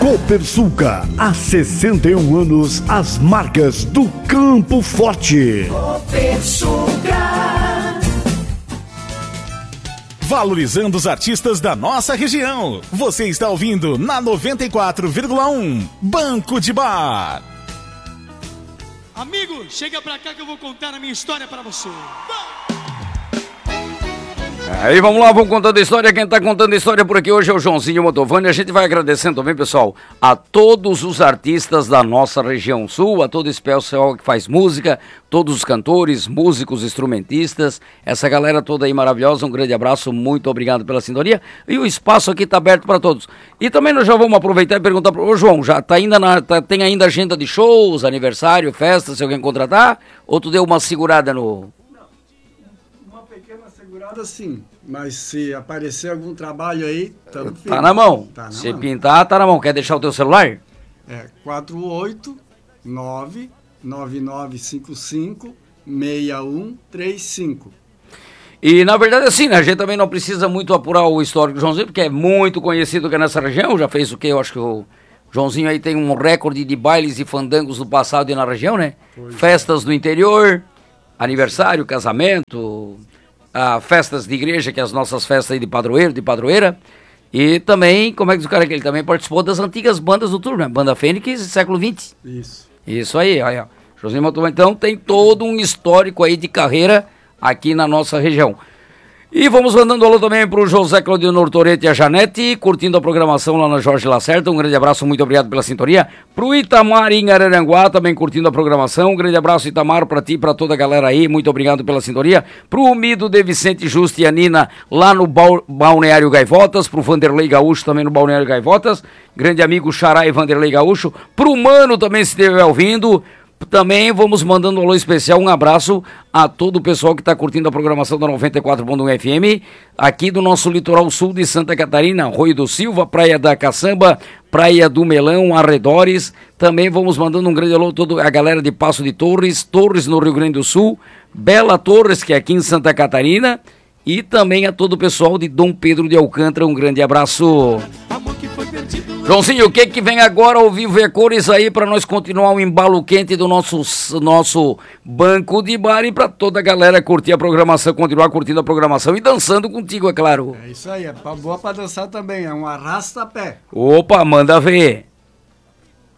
Copersucar, há 61 anos, as marcas do Campo Forte. Copersucar. Valorizando os artistas da nossa região. Você está ouvindo na 94,1 Banco de Bar. Amigo, chega pra cá que eu vou contar a minha história pra você. Aí vamos lá, vamos contando a história. Quem está contando a história por aqui hoje é o Joãozinho Motovani. A gente vai agradecendo também, pessoal, a todos os artistas da nossa região sul, a todo esse pessoal que faz música, todos os cantores, músicos, instrumentistas, essa galera toda aí maravilhosa. Um grande abraço, muito obrigado pela sintonia. E o espaço aqui está aberto para todos. E também nós já vamos aproveitar e perguntar para o João, já tá ainda tem ainda agenda de shows, aniversário, festa, se alguém contratar? Ou tu deu uma segurada no... Sim, mas se aparecer algum trabalho aí, tamo firme. Tá na mão. Tá na se mão. pintar, tá na mão. Quer deixar o teu celular? É 489-9955-6135. E na verdade assim, né? A gente também não precisa muito apurar o histórico do Joãozinho, porque é muito conhecido que é nessa região. Já fez o quê? Eu acho que o Joãozinho aí tem um recorde de bailes e fandangos do passado e na região, né? Festas do interior, aniversário, casamento... festas de igreja, que é as nossas festas aí de padroeiro, de padroeira. E também, como é que o cara que ele também participou das antigas bandas do turno, né? Banda Fênix, século XX. Isso aí, ó. Joãozinho Motovani, então, tem todo um histórico aí de carreira aqui na nossa região. E vamos mandando alô também pro José Claudio Nortorete e a Janete, curtindo a programação lá na Jorge Lacerda. Um grande abraço, muito obrigado pela sintonia. Pro Itamar em Araranguá, também curtindo a programação. Um grande abraço, Itamar, pra ti e pra toda a galera aí. Muito obrigado pela sintonia. Pro Umido de Vicente Justo e a Nina, lá no Balneário Gaivotas. Pro Vanderlei Gaúcho, também no Balneário Gaivotas. Grande amigo Xará e Vanderlei Gaúcho. Pro Mano também, se estiver ouvindo. Também vamos mandando um alô especial, um abraço a todo o pessoal que está curtindo a programação da 94.1 FM, aqui do nosso litoral sul de Santa Catarina, Arroio do Silva, Praia da Caçamba, Praia do Melão, arredores. Também vamos mandando um grande alô a toda a galera de Passo de Torres, Torres no Rio Grande do Sul, Bela Torres, que é aqui em Santa Catarina, e também a todo o pessoal de Dom Pedro de Alcântara, um grande abraço. Joãozinho, o que vem agora ao vivo e a cores aí para nós continuar o embalo quente do nosso banco de bar e para toda a galera curtir a programação, continuar curtindo a programação e dançando contigo, é claro. É isso aí, boa para dançar também, é um arrasta-pé. Opa, manda ver.